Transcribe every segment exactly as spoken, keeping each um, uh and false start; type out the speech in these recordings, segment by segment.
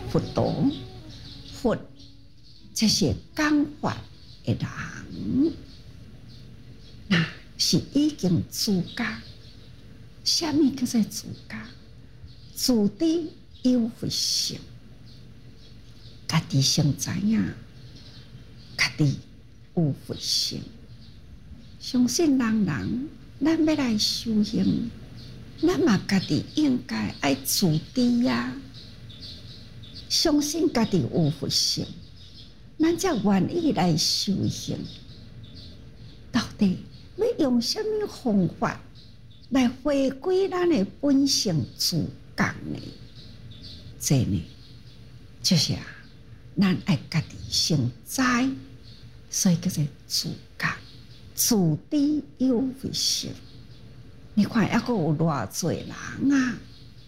佛陀，佛这是讲法的人，那是已经自家。什么叫做自家？自知有佛性，家己先知影，家己有佛性。相信人人，咱要来修行，咱嘛家己应该爱自知呀。相信家己有佛性，咱才愿意来修行。到底要用什么方法来回归咱的本性自觉呢？这呢，就是啊，咱爱家己先知，所以叫做自觉。自知有佛性，你看，还阁有偌济人啊，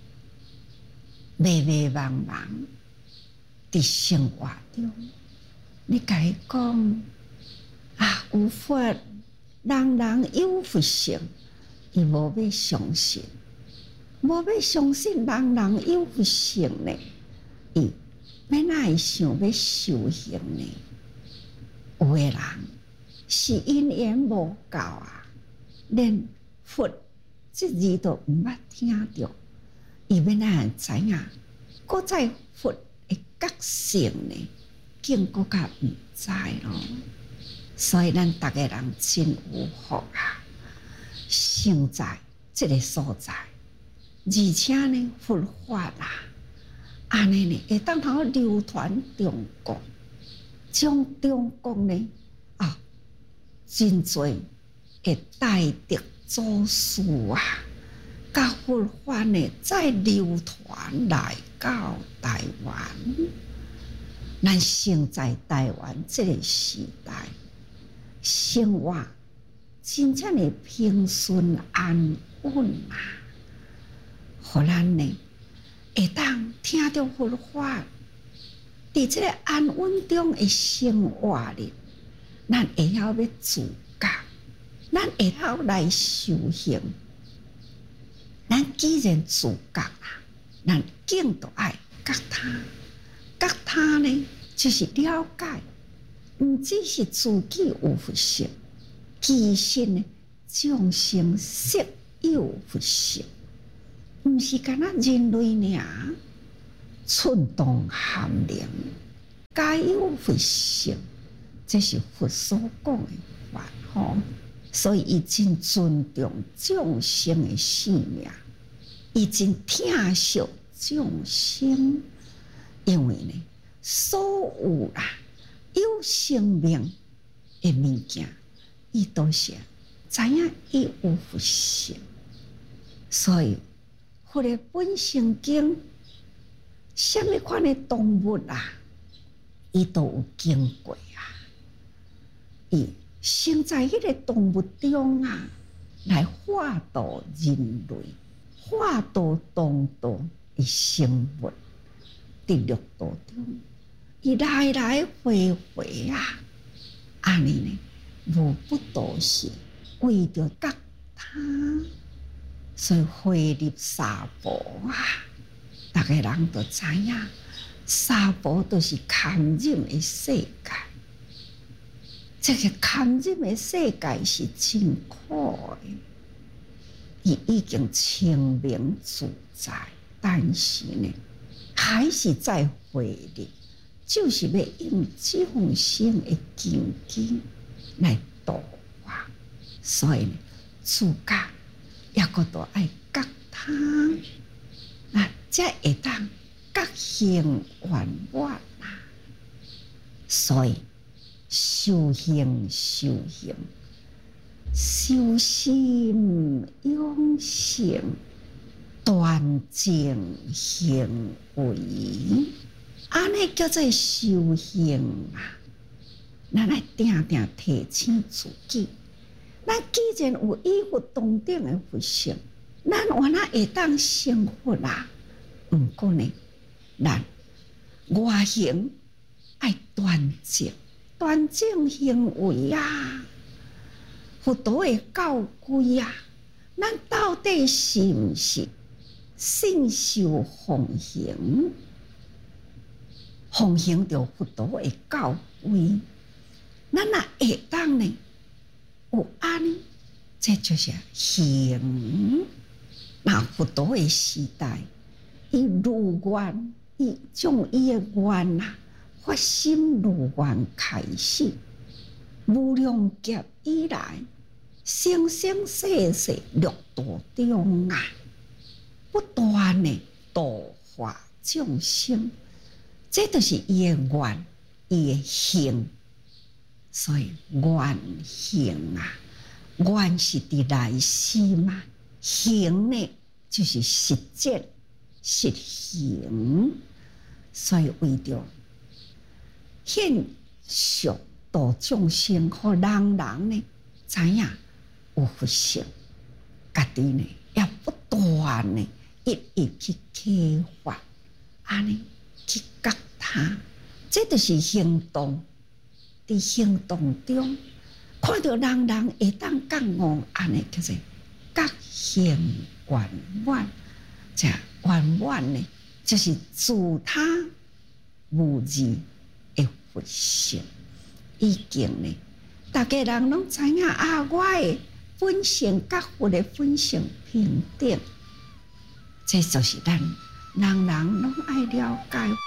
迷迷茫茫伫生活中，你甲伊讲啊，有佛，人人有佛性，伊无要相信，无要相信人人有佛性呢，伊要哪会想要修行呢？有的人是因缘无够啊，连佛这字都毋捌听着，伊要哪会知影？搁在佛的觉性呢，竟搁较毋知咯。所以咱逐个人真有福啊，生在这个所在，而且呢，佛法啊，安尼呢会当通流传中国，将中国呢啊。真侪会带着祖师啊，甲佛法呢再流传来到台湾。咱生在台湾这个时代，生活真正的平顺安稳啊，互咱呢会当听到佛法，伫这个安稳中的生活里。咱会晓要自觉，咱会晓来修行。咱既然自觉啦，咱更都爱觉他。觉他呢，就是了解，毋只是自己有佛性，其实呢，众生悉有佛性，毋是干那人类尔，寸动含灵，皆有佛性。这是佛所讲的法吼，所以伊真尊重众生的性命，伊真疼惜众生，因为呢，所有啦有生命的物件，伊都是知影伊有佛性，所以佛的本性经，什么款的动物啊，伊都有经过啊。伊生在迄个动物中啊，来化度人类，化度当中的生物，伫六道中，伊来来回回啊，安尼呢，无不都是为着觉他，所以回入娑婆啊，逐个人都知影，娑婆都是堪忍的世界。这个堪忍的世界是真苦的，伊已经清明自在，但是呢，还是在回入，就是要用众生的根基来度化，所以呢，自觉也个都爱觉他，那才会当觉行圆满啊，所以。修行，修行，修心养性，断正行为，安尼叫做修行啊！咱来定定提醒自己，咱既然有依佛当顶的佛性，咱原来会当成佛啦。毋过呢，咱外形爱端正。端正行为啊，佛陀的教规啊，咱到底是毋是信受奉行？ 奉行着佛陀的教诲，咱若会当呢有安尼，这就是行。那佛陀的时代，伊如愿，伊将伊的愿啊，发心如愿开始，无量劫以来，生生世世六道中啊，不断的度化众生，这就是伊的愿，伊的行。所以愿行啊，愿是伫内心嘛，行呢就是实践实行。所以为着现实度众生，互人人呢知影有佛性，家己呢要不断呢一一去启发，安尼去觉他，这就是行动。伫行动中，看到人人会当觉悟，安尼叫做觉行圆满。这圆满呢，就是自他无二的佛性。已经呢，大家人拢知影啊，我的本性甲佛的本性平等，这就是咱人人拢爱了解。